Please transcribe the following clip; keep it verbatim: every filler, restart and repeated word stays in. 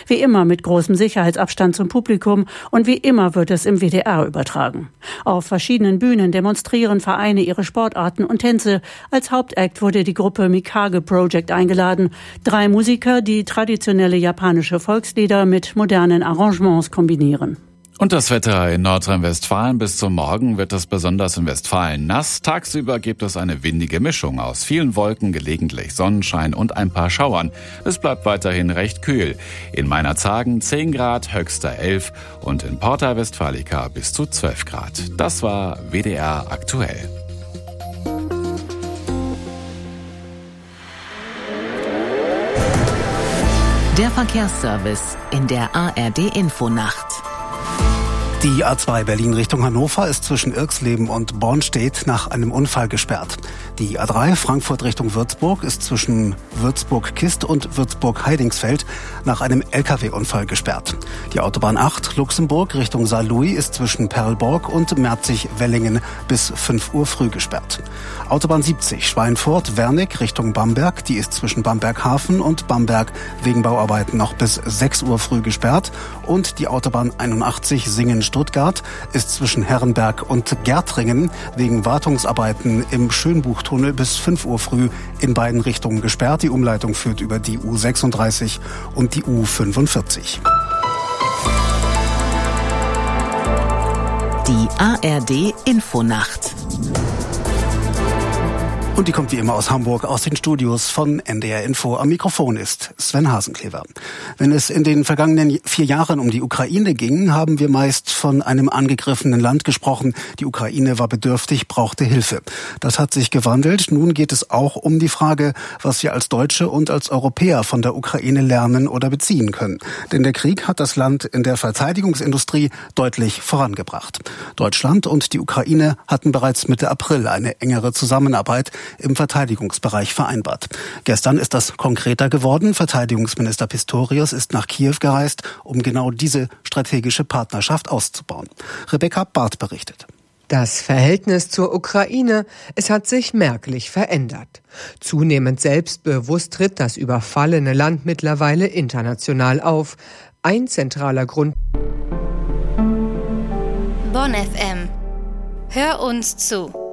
Wie immer mit großem Sicherheitsabstand zum Publikum und wie immer wird es im W D R übertragen. Auf verschiedenen Bühnen demonstrieren Vereine ihre Sportarten und Tänze. Als Hauptakt wurde die Gruppe Mikage Project eingeladen. Drei Musiker, die traditionelle japanische Volkslieder mit modernen Arrangements kombinieren. Und das Wetter in Nordrhein-Westfalen. Bis zum Morgen wird es besonders in Westfalen nass. Tagsüber gibt es eine windige Mischung aus vielen Wolken, gelegentlich Sonnenschein und ein paar Schauern. Es bleibt weiterhin recht kühl. In Meinerzhagen zehn Grad, Höchster elf und in Porta Westfalica bis zu zwölf Grad. Das war W D R aktuell. Der Verkehrsservice in der A R D-Infonacht. Die A zwei Berlin Richtung Hannover ist zwischen Irxleben und Bornstedt nach einem Unfall gesperrt. Die A drei Frankfurt Richtung Würzburg ist zwischen Würzburg-Kist und Würzburg-Heidingsfeld nach einem L K W-Unfall gesperrt. Die Autobahn acht Luxemburg Richtung Saarlouis ist zwischen Perlborg und Merzig-Wellingen bis fünf Uhr früh gesperrt. Autobahn siebzig Schweinfurt-Wernig Richtung Bamberg, die ist zwischen Bamberg-Hafen und Bamberg wegen Bauarbeiten noch bis sechs Uhr früh gesperrt. Und die Autobahn einundachtzig Singen-Stuttgart ist zwischen Herrenberg und Gärtringen wegen Wartungsarbeiten im Schönbuchtunnel bis fünf Uhr früh in beiden Richtungen gesperrt. Die Umleitung führt über die U sechsunddreißig und die U fünfundvierzig. Die A R D-Infonacht. Und die kommt wie immer aus Hamburg, aus den Studios von N D R Info. Am Mikrofon ist Sven Hasenklever. Wenn es in den vergangenen vier Jahren um die Ukraine ging, haben wir meist von einem angegriffenen Land gesprochen. Die Ukraine war bedürftig, brauchte Hilfe. Das hat sich gewandelt. Nun geht es auch um die Frage, was wir als Deutsche und als Europäer von der Ukraine lernen oder beziehen können. Denn der Krieg hat das Land in der Verteidigungsindustrie deutlich vorangebracht. Deutschland und die Ukraine hatten bereits Mitte April eine engere Zusammenarbeit im Verteidigungsbereich vereinbart. Gestern ist das konkreter geworden. Verteidigungsminister Pistorius ist nach Kiew gereist, um genau diese strategische Partnerschaft auszubauen. Rebecca Barth berichtet. Das Verhältnis zur Ukraine, es hat sich merklich verändert. Zunehmend selbstbewusst tritt das überfallene Land mittlerweile international auf. Ein zentraler Grund. Bonn F M. Hör uns zu.